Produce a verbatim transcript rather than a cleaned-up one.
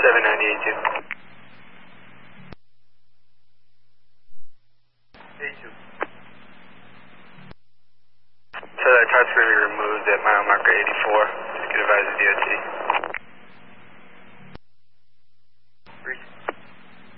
seven ninety-eight two. eight two. So that top's going to be removed at mile marker eighty-four. Just get advised of D O T.